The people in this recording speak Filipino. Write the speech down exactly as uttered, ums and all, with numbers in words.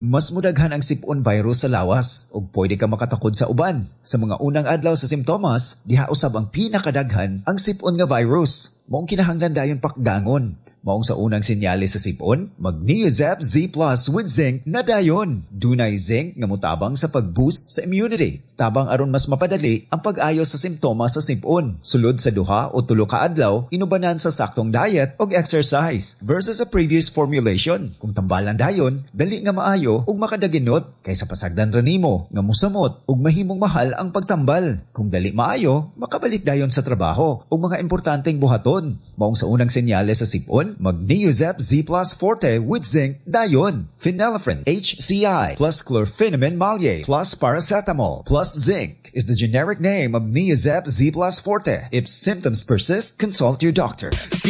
Mas mudaghan ang sipon virus sa lawas ug pwede ka makatakod sa uban. Sa mga unang adlaw sa simptomas, diha usab ang pinakadaghan ang sipon nga virus. Maong kinahanglan dayon pakgangon. Maong sa unang senyales sa sipon, mag-Neozep Z Plus with Zinc na dayon. Dunay zinc nga mutabang sa pag-boost sa immunity. Tabang aron mas mapadali ang pag-ayos sa simptomas sa sipon. Sulod sa duha o tulo ka adlaw, inubanan sa saktong diet o exercise versus sa previous formulation. Kung tambalan dayon, dali nga maayo ug makadaginot kaysa pasagdan ra nimo nga musamot ug mahimong mahal ang pagtambal. Kung dali maayo, makabalik dayon sa trabaho ug mga importanteng buhaton. Maong sa unang senyales sa sipon, mag-Neozep Z Plus Forte with Zinc dayon. Phenylephrine H C I plus chlorpheniramine maleate plus paracetamol plus zinc is the generic name of Neozep Z Plus Forte. If symptoms persist, consult your doctor.